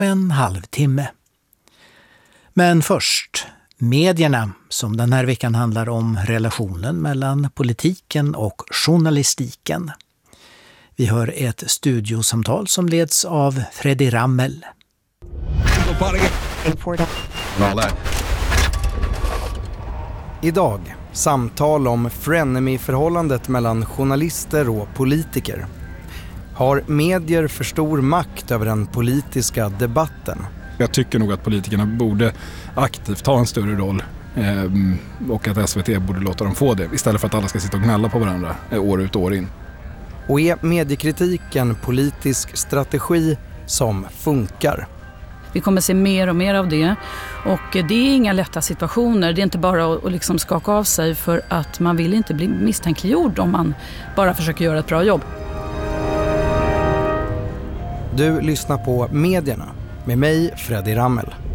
en halvtimme. Men först, medierna som den här veckan handlar om relationen mellan politiken och journalistiken. Vi hör ett studiosamtal som leds av Freddy Rammel. Idag, samtal om frenemy-förhållandet mellan journalister och politiker. Har medier för stor makt över den politiska debatten? Jag tycker nog att politikerna borde aktivt ta en större roll och att SVT borde låta dem få det istället för att alla ska sitta och gnälla på varandra år ut och år in. Och är mediekritik en politisk strategi som funkar? Vi kommer se mer och mer av det, och det är inga lätta situationer. Det är inte bara att liksom skaka av sig, för att man vill inte bli misstänkliggjord om man bara försöker göra ett bra jobb. Du lyssnar på Medierna med mig, Freddy Rammel.